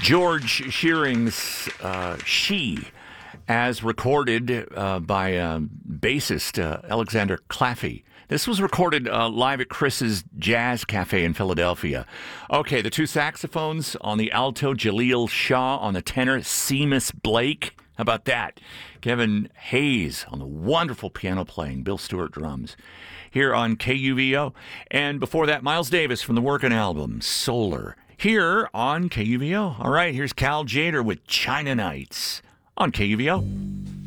George Shearing's She, as recorded by bassist Alexander Claffey. This was recorded live at Chris's Jazz Cafe in Philadelphia. Okay, the two saxophones on the alto, Jaleel Shaw on the tenor, Seamus Blake. How about that? Kevin Hayes on the wonderful piano playing, Bill Stewart drums. Here on KUVO. And before that, Miles Davis from the Workin' album, Solar. Here on KUVO. All right, here's Cal Jader with China Nights on KUVO.